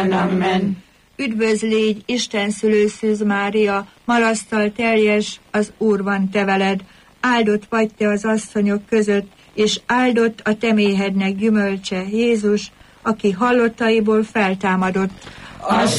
Amen. Üdvözl légy, Isten szülőszűz Mária, marasztal teljes, az Úr van te veled. Áldott vagy te az asszonyok között, és áldott a te méhednek gyümölcse, Jézus, aki hallottaiból feltámadott. Azt